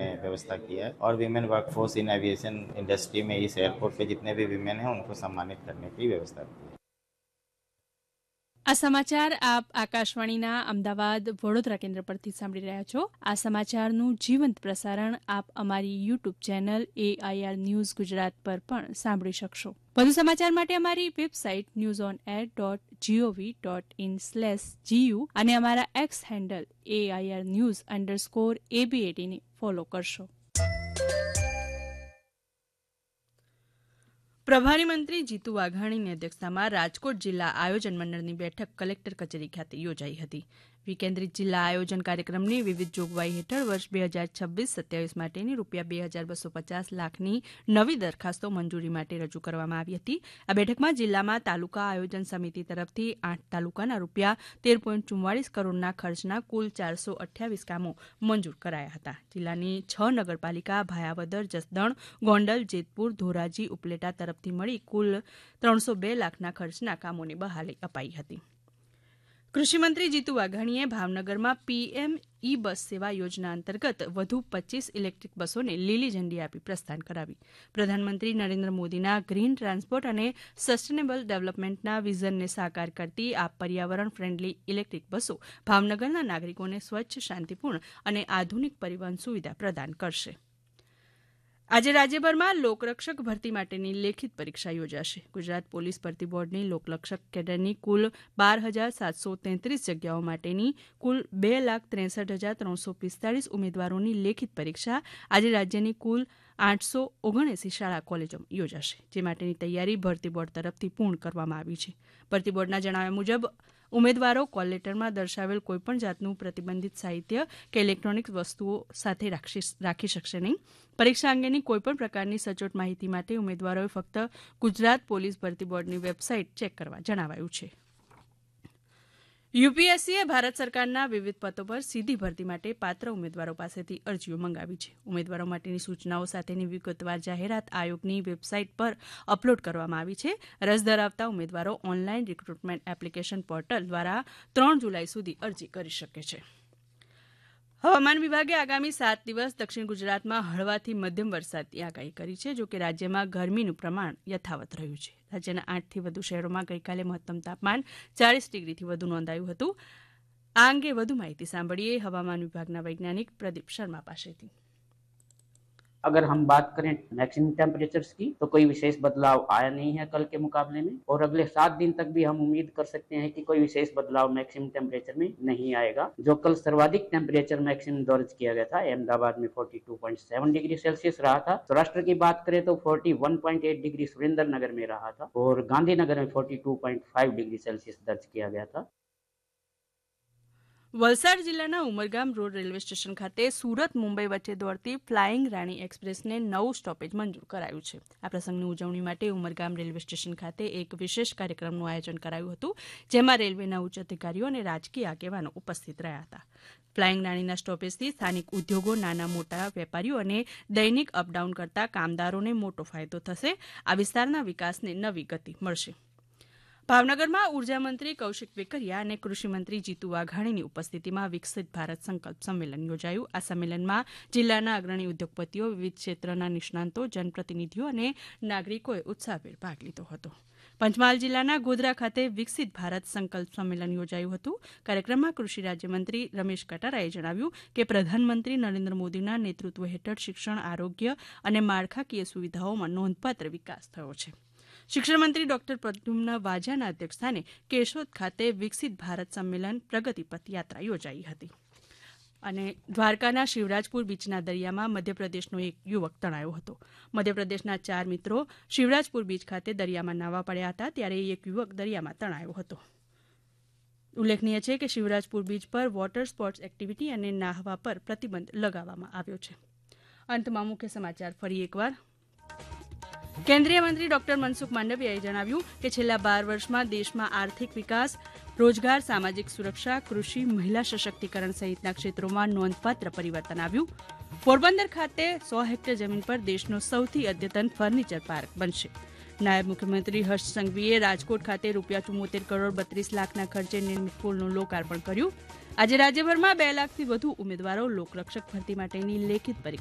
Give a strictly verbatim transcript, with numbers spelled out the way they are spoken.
में व्यवस्था किया है और विमेन वर्कफोर्स इन एविएशन इंडस्ट्री में इस एयरपोर्ट पे जितने भी विमेन हैं उनको सम्मानित करने की व्यवस्था की है। આ સમાચાર આપ આકાશવાણીના અમદાવાદ વડોદરા કેન્દ્ર પરથી સાંભળી રહ્યા છો. આ સમાચારનું જીવંત પ્રસારણ આપ અમારી YouTube channel AIR news Gujarat પર પણ સાંભળી શકશો. વધુ સમાચાર માટે અમારી website news on air dot GOV dot in slash GU અને અમારા x handle AIR news underscore એબીએટીને follow કરશો. પ્રભારી મંત્રી જીતુ વાઘાણીની અધ્યક્ષતામાં રાજકોટ જિલ્લા આયોજન મંડળની બેઠક કલેક્ટર કચેરી ખાતે યોજાઈ હતી. વિકેન્દ્રિત જિલ્લા આયોજન કાર્યક્રમની વિવિધ જોગવાઈ હેઠળ વર્ષ બે હજાર છવ્વીસ સત્યાવીસ માટેની રૂપિયા બે હજાર બસો પચાસ લાખની નવી દરખાસ્તો મંજૂરી માટે રજૂ કરવામાં આવી હતી. આ બેઠકમાં જિલ્લામાં તાલુકા આયોજન સમિતિ તરફથી આઠ તાલુકાના રૂપિયા તેર પોઈન્ટ ચુમ્વાળીસ કરોડના ખર્ચના કુલ ચારસો અઠ્યાવીસ કામો મંજૂર કરાયા હતા. જિલ્લાની છ નગરપાલિકા ભાયાવદર, જસદણ, ગોંડલ, જેતપુર, ધોરાજી, ઉપલેટા તરફથી મળી કુલ ત્રણસો બે લાખના ખર્ચના કામોને બહાલી અપાઈ હતી. કૃષિમંત્રી જીતુ વાઘાણીએ ભાવનગરમાં પીએમ ઈ બસ સેવા યોજના અંતર્ગત વધુ પચ્ચીસ ઇલેક્ટ્રિક બસોને લીલી ઝંડી આપી પ્રસ્થાન કરાવી. પ્રધાનમંત્રી નરેન્દ્ર મોદીના ગ્રીન ટ્રાન્સપોર્ટ અને સસ્ટેનેબલ ડેવલપમેન્ટના વિઝનને સાકાર કરતી આ પર્યાવરણ ફ્રેન્ડલી ઇલેક્ટ્રિક બસો ભાવનગરના નાગરિકોને સ્વચ્છ, શાંતિપૂર્ણ અને આધુનિક પરિવહન સુવિધા પ્રદાન કરશે. આજે રાજ્યભરમાં લોકરક્ષક ભરતી માટેની લેખિત પરીક્ષા યોજાશે. ગુજરાત પોલીસ ભરતી બોર્ડની લોકરક્ષક કેડરની કુલ બાર હજાર સાતસો તેત્રીસ જગ્યાઓ માટેની કુલ બે લાખ ત્રેસઠ હજાર ત્રણસો પિસ્તાળીસ ઉમેદવારોની લેખિત પરીક્ષા આજે રાજ્યની કુલ આઠસો ઓગણએસી શાળા કોલેજોમાં યોજાશે. જે માટેની તૈયારી ભરતી બોર્ડ તરફથી પૂર્ણ કરવામાં આવી છે. ભરતી બોર્ડના જણાવ્યા મુજબ ઉમેદવારો કોલ લેટરમાં દર્શાવેલ કોઈપણ જાતનું પ્રતિબંધિત સાહિત્ય કે ઇલેક્ટ્રોનિક વસ્તુઓ સાથે રાખી શકશે નહીં. પરીક્ષા અંગેની કોઈપણ પ્રકારની સચોટ માહિતી માટે ઉમેદવારોએ ફક્ત ગુજરાત પોલીસ ભરતી બોર્ડની વેબસાઇટ ચેક કરવા જણાવાયું છે. યુપીએસસીએ ભારત સરકારના વિવિધ પદો પર સીધી ભરતી માટે પાત્ર ઉમેદવારો પાસેથી અરજીઓ મંગાવી છે. ઉમેદવારો માટેની સૂચનાઓ સાથેની વિગતવાર જાહેરાત આયોગની વેબસાઇટ પર અપલોડ કરવામાં આવી છે. રસ ધરાવતા ઉમેદવારો ઓનલાઈન રિક્રુટમેન્ટ એપ્લિકેશન પોર્ટલ દ્વારા ત્રણ જુલાઈ સુધી અરજી કરી શકે છે. હવામાન વિભાગે આગામી સાત દિવસ દક્ષિણ ગુજરાતમાં હળવાથી મધ્યમ વરસાદની આગાહી કરી છે. જોકે રાજ્યમાં ગરમીનું પ્રમાણ યથાવત રહ્યું છે. રાજ્યના આઠથી વધુ શહેરોમાં ગઈકાલે મહત્તમ તાપમાન ચાલીસ ડિગ્રીથી વધુ નોંધાયું હતું. આ અંગે વધુ માહિતી સાંભળીએ હવામાન વિભાગના વૈજ્ઞાનિક પ્રદીપ શર્મા પાસેથી. अगर हम बात करें मैक्सिमम टेम्परेचर्स की तो कोई विशेष बदलाव आया नहीं है कल के मुकाबले में और अगले सात दिन तक भी हम उम्मीद कर सकते हैं कि कोई विशेष बदलाव मैक्सिमम टेम्परेचर में नहीं आएगा. जो कल सर्वाधिक टेम्परेचर मैक्सिमम दर्ज किया गया था अहमदाबाद में बयालीस पॉइंट सात डिग्री सेल्सियस रहा था. सौराष्ट्र की बात करें तो इकतालीस पॉइंट आठ डिग्री सुरेंद्रनगर में रहा था और गांधीनगर में बयालीस पॉइंट पाँच डिग्री सेल्सियस दर्ज किया गया था. વલસાડ જિલ્લાના ઉમરગામ રોડ રેલવે સ્ટેશન ખાતે સુરત મુંબઈ વચ્ચે દોડતી ફ્લાઇંગ રાણી એક્સપ્રેસને નવું સ્ટોપેજ મંજૂર કરાયું છે. આ પ્રસંગની ઉજવણી માટે ઉમરગામ રેલવે સ્ટેશન ખાતે એક વિશેષ કાર્યક્રમનું આયોજન કરાયું હતું. જેમાં રેલવેના ઉચ્ચ અધિકારીઓ અને રાજકીય આગેવાનો ઉપસ્થિત રહ્યા હતા. ફ્લાઇંગ રાણીના સ્ટોપેજથી સ્થાનિક ઉદ્યોગો, નાના મોટા વેપારીઓ અને દૈનિક અપડાઉન કરતા કામદારોને મોટો ફાયદો થશે. આ વિસ્તારના વિકાસને નવી ગતિ મળશે. ભાવનગરમાં ઉર્જામંત્રી કૌશિક વેકરિયા અને કૃષિમંત્રી જીતુ વાઘાણીની ઉપસ્થિતિમાં વિકસિત ભારત સંકલ્પ સંમેલન યોજાયું. આ સંમેલનમાં જિલ્લાના અગ્રણી ઉદ્યોગપતિઓ, વિવિધ ક્ષેત્રના નિષ્ણાંતો, જનપ્રતિનિધિઓ અને નાગરિકોએ ઉત્સાહભેર ભાગ લીધો હતો. પંચમહાલ જિલ્લાના ગોધરા ખાતે વિકસિત ભારત સંકલ્પ સંમેલન યોજાયું હતું. કાર્યક્રમમાં કૃષિ રાજ્યમંત્રી રમેશ કટારાએ જણાવ્યું કે પ્રધાનમંત્રી નરેન્દ્ર મોદીના નેતૃત્વ હેઠળ શિક્ષણ, આરોગ્ય અને માળખાકીય સુવિધાઓમાં નોંધપાત્ર વિકાસ થયો છે. શિક્ષણ મંત્રી ડોક્ટર પ્રદ્યુમ્ન વાજાના અધ્યક્ષસ્થાને કેશોદ ખાતે વિકસિત ભારત સંમેલન પ્રગતિપથ યાત્રા યોજાઈ હતી. અને દ્વારકાના શિવરાજપુર બીચના દરિયામાં મધ્યપ્રદેશનો એક યુવક તણાયો હતો. મધ્યપ્રદેશના ચાર મિત્રો શિવરાજપુર બીચ ખાતે દરિયામાં નાહવા પડ્યા હતા ત્યારે એક યુવક દરિયામાં તણાયો હતો. ઉલ્લેખનીય છે કે શિવરાજપુર બીચ પર વોટર સ્પોર્ટ્સ એક્ટિવિટી અને નાહવા પર પ્રતિબંધ લગાવવામાં આવ્યો છે. અંતમાં મુખ્ય સમાચાર ફરી એકવાર. કેન્દ્રીય મંત્રી ડોક્ટર મનસુખ માંડવિયાએ જણાવ્યું કે છેલ્લા બાર વર્ષમાં દેશમાં આર્થિક વિકાસ, રોજગાર, સામાજિક સુરક્ષા, કૃષિ, મહિલા સશક્તિકરણ સહિતના ક્ષેત્રોમાં નોંધપાત્ર પરિવર્તન આવ્યું. પોરબંદર ખાતે સો હેક્ટર જમીન પર દેશનો સૌથી અદ્યતન ફર્નિચર પાર્ક બનશે. નાયબ મુખ્યમંત્રી હર્ષ સંઘવીએ રાજકોટ ખાતે રૂપિયા ચુમ્મોતેર કરોડ બત્રીસ લાખના ખર્ચે નિર્મિત પુલનું લોકાર્પણ કર્યું. આજે રાજ્યભરમાં બે લાખથી વધુ ઉમેદવારો લોકરક્ષક ભરતી માટેની લેખિત પરીક્ષા